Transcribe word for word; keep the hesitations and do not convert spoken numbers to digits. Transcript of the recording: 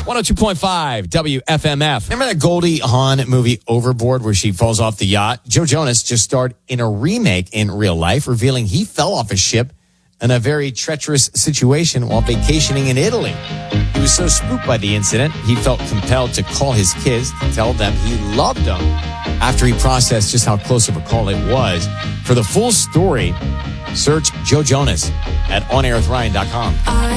one oh two point five W F M F. Remember that Goldie Hawn movie Overboard where she falls off the yacht? Joe Jonas just starred in a remake in real life, revealing he fell off a ship in a very treacherous situation while vacationing in Italy. He was so spooked by the incident, he felt compelled to call his kids to tell them he loved them after he processed just how close of a call it was. For the full story, search Joe Jonas at on air with ryan dot com.